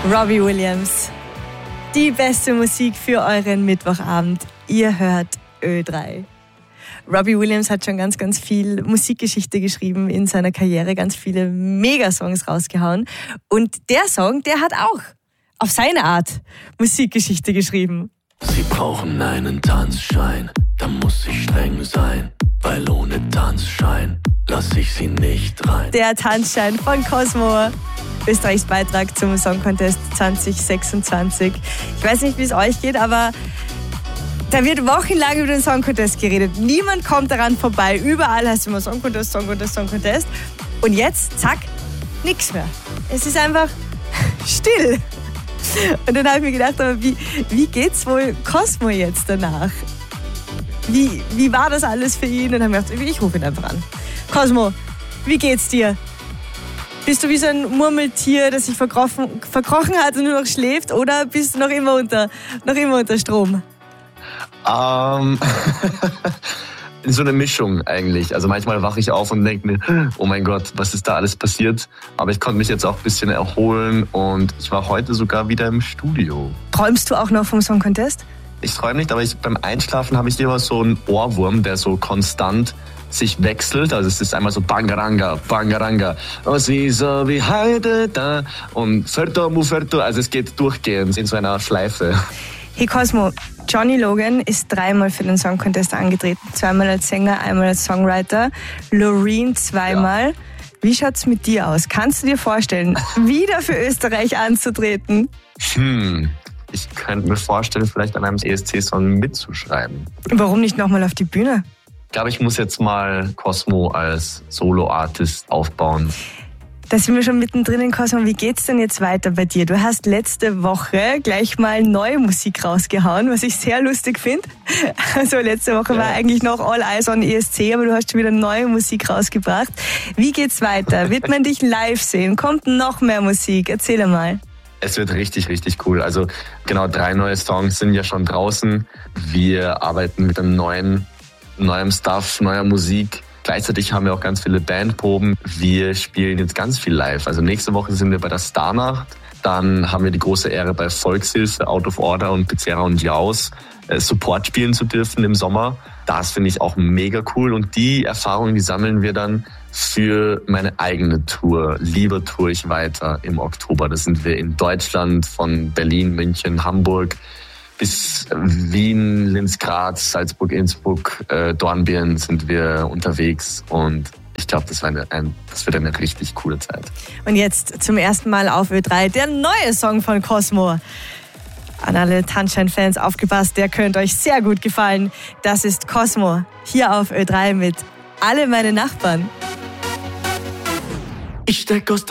Robbie Williams. Die beste Musik für euren Mittwochabend. Ihr hört Ö3. Robbie Williams hat schon ganz, ganz viel Musikgeschichte geschrieben in seiner Karriere, ganz viele Megasongs rausgehauen. Und der Song, der hat auch auf seine Art Musikgeschichte geschrieben. Sie brauchen einen Tanzschein, da muss ich streng sein, weil ohne Tanzschein lass ich sie nicht rein. Der Tanzschein von Cosmo, Österreichs Beitrag zum Song Contest 2026. Ich weiß nicht, wie es euch geht, aber da wird wochenlang über den Song Contest geredet. Niemand kommt daran vorbei. Überall heißt es immer Song Contest, Song Contest, Song Contest. Und jetzt, zack, nichts mehr. Es ist einfach still. Und dann habe ich mir gedacht, aber wie geht's wohl Cosmo jetzt danach? Wie war das alles für ihn? Und dann habe ich gedacht, ich rufe ihn einfach an. Cosmo, wie geht's dir? Bist du wie so ein Murmeltier, das sich verkrochen hat und nur noch schläft? Oder bist du noch immer unter Strom? So eine Mischung eigentlich. Also manchmal wache ich auf und denke mir, oh mein Gott, was ist da alles passiert? Aber ich konnte mich jetzt auch ein bisschen erholen und ich war heute sogar wieder im Studio. Träumst du auch noch vom Song Contest? Ich träume nicht, aber beim Einschlafen habe ich immer so einen Ohrwurm, der so konstant sich wechselt. Also es ist einmal so Bangaranga, Bangaranga. Oh, sie so wie heute da und Ferto, Muferto. Also es geht durchgehend in so einer Schleife. Hey Cosmo, Johnny Logan ist 3-mal für den Song Contest angetreten. 2-mal als Sänger, einmal als Songwriter. Loreen 2-mal. Ja. Wie schaut's mit dir aus? Kannst du dir vorstellen, wieder für Österreich anzutreten? Ich könnte mir vorstellen, vielleicht an einem ESC-Song mitzuschreiben. Warum nicht nochmal auf die Bühne? Ich glaube, ich muss jetzt mal Cosmo als Solo-Artist aufbauen. Da sind wir schon mittendrin in Cosmo. Wie geht's denn jetzt weiter bei dir? Du hast letzte Woche gleich mal neue Musik rausgehauen, was ich sehr lustig finde. Also letzte Woche war eigentlich noch All Eyes on ESC, aber du hast schon wieder neue Musik rausgebracht. Wie geht's weiter? Wird man dich live sehen? Kommt noch mehr Musik? Erzähl mal. Es wird richtig, richtig cool. Also genau 3 neue Songs sind ja schon draußen. Wir arbeiten mit einem neuem Stuff, neuer Musik. Gleichzeitig haben wir auch ganz viele Bandproben. Wir spielen jetzt ganz viel live. Also nächste Woche sind wir bei der Starnacht. Dann haben wir die große Ehre, bei Volkshilfe, Out of Order und Pizzerra und Jaus Support spielen zu dürfen im Sommer. Das finde ich auch mega cool. Und die Erfahrungen, die sammeln wir dann für meine eigene Tour. Lieber tour ich weiter im Oktober. Da sind wir in Deutschland von Berlin, München, Hamburg bis Wien, Linz, Graz, Salzburg, Innsbruck, Dornbirn sind wir unterwegs und ich glaube, das wird eine richtig coole Zeit. Und jetzt zum ersten Mal auf Ö3 der neue Song von Cosmo. An alle Tanzschein-Fans aufgepasst, der könnte euch sehr gut gefallen. Das ist Cosmo hier auf Ö3 mit Alle meine Nachbarn. Ich steck aus der